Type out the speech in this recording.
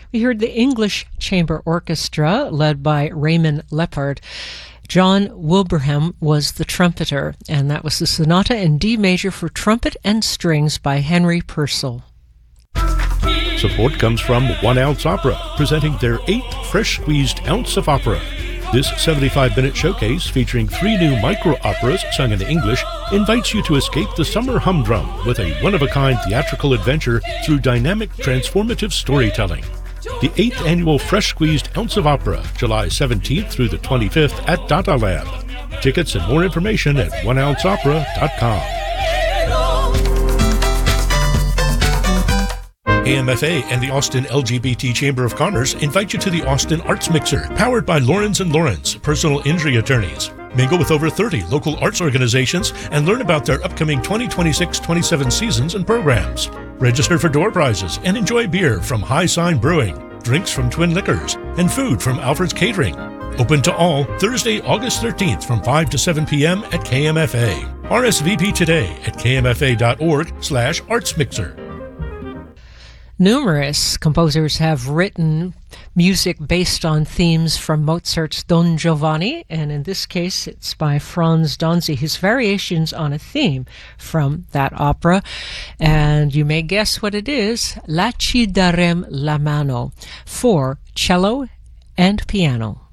We heard the English Chamber Orchestra, led by Raymond Leppard. John Wilbraham was the trumpeter, and that was the Sonata in D major for trumpet and strings by Henry Purcell. Support comes from 1 Ounce Opera, presenting their 8th Fresh Squeezed Ounce of Opera. This 75-minute showcase, featuring 3 new micro-operas sung in English, invites you to escape the summer humdrum with a one-of-a-kind theatrical adventure through dynamic, transformative storytelling. The 8th annual Fresh Squeezed Ounce of Opera, July 17th through the 25th at Data Lab. Tickets and more information at oneounceopera.com. KMFA and the Austin LGBT Chamber of Commerce invite you to the Austin Arts Mixer, powered by Lawrence & Lawrence, personal injury attorneys. Mingle with over 30 local arts organizations and learn about their upcoming 2026-27 seasons and programs. Register for door prizes and enjoy beer from High Sign Brewing, drinks from Twin Liquors, and food from Alfred's Catering. Open to all Thursday, August 13th from 5 to 7 p.m. at KMFA. RSVP today at kmfa.org/artsmixer. Numerous composers have written music based on themes from Mozart's Don Giovanni, and in this case it's by Franz Donzi, his variations on a theme from that opera. And you may guess what it is: La ci darem la mano, for cello and piano.